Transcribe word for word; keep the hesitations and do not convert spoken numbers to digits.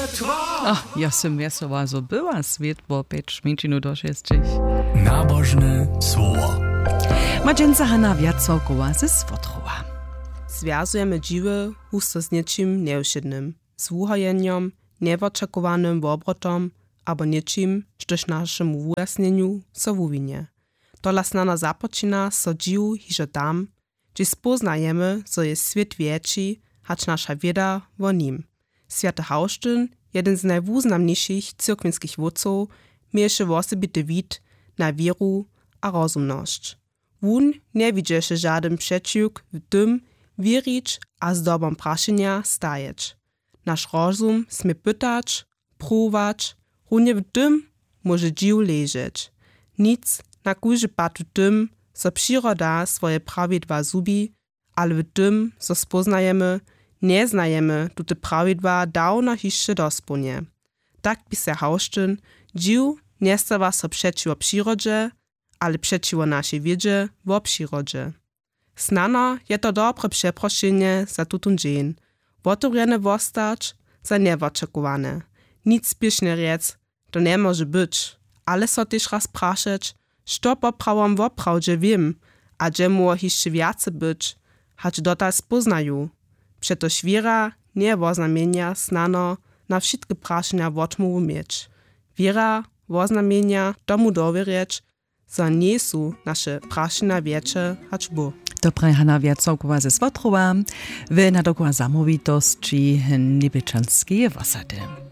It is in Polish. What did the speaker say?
Ach, ja som wesoła, so była svět po pięć minut do šestich. Nabożne słowo. Madżenca Hanna Wiatcałkowa ze Swotrowa. Związujemy dziwy husto z niczym nieuszydnym, z wuhajeniem, nieoczekowanym obrotom, albo niczym, sztoż naszemu wyjasnieniu so wuwinie. Tola snana zapoczyna so dziwu hižo tam, gdzie spoznajemy, so jest świat większy, hacz nasza wiedza o nim. Święty Hausztyn, jeden z najwuznamniejszych cyrkwinskich wódców, miejszy osobity wid na wieru a rozumność. Wun nie widziеше żaden przeciwk w tym wierzyć a z dobą praszenia stajeć. Nasz rozum smie pytać, próbować, runie w tym może dziw leżeć. Nic na kółże patu tym, so przyroda swoje prawidła zubi, ale w tym, so spoznajemy, nie znajemy tute prawidła dawno hišće dosponie. Tak by se Hausztyn dziw nie stawa so przeciwo przyrodzie, ale przeciwo naszej wiedzie o przyrodzie. Snano je to dobre przeproszenie za tutun dzień, otworene wostać za nieoczekowane. Nic spiesznie riec, to nie może być, ale so też raz praszeć, što poprawom w oprawdzie wiem, a gdzie mu hišće więcej być, hacz dotal spoznaju. Przetoż wiera nie oznamienia snano na wszystkie praszenia odmowy mieć. Wiera oznamienia tomu dowierzyć, za nie są nasze praszenia wiecie, hacz bo. Dobre Hanna Wiatcałkowa ze Swotrowa, wy na dokoła zamówitości Niebyczanskiej osady.